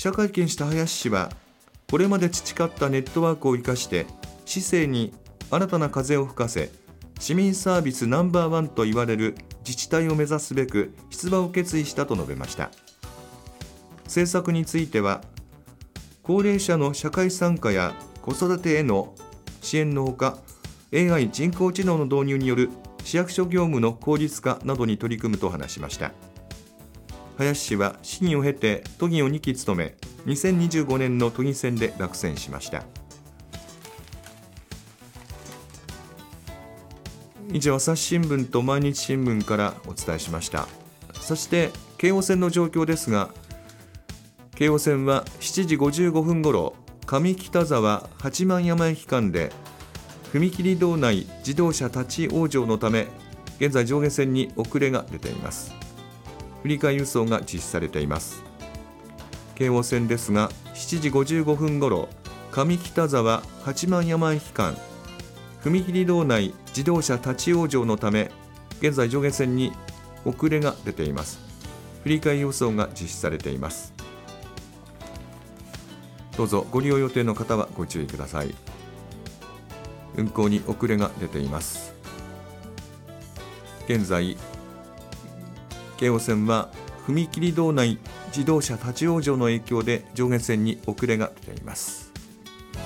記者会見した林氏は、これまで培ったネットワークを生かして市政に新たな風を吹かせ、市民サービスナンバーワンと言われる自治体を目指すべく出馬を決意したと述べました。政策については、高齢者の社会参加や子育てへの支援のほか、 AI 人工知能の導入による市役所業務の効率化などに取り組むと話しました。林氏は市議を経て都議を2期務め、2025年の都議選で落選しました。以上、朝日新聞と毎日新聞からお伝えしました。そして京王線の状況ですが、京王線は7時55分ごろ、上北沢八幡山駅間で踏切道内自動車立ち往生のため、現在上下線に遅れが出ています。振り替え輸送が実施されています。京王線ですが、7時55分ごろ、上北沢八幡山駅間踏切道内自動車立ち往生のため、現在上下線に遅れが出ています。振り替え輸送が実施されています。どうぞご利用予定の方はご注意ください。運行に遅れが出ています。現在京王線は踏切道内自動車立ち往生の影響で上下線に遅れが出ています。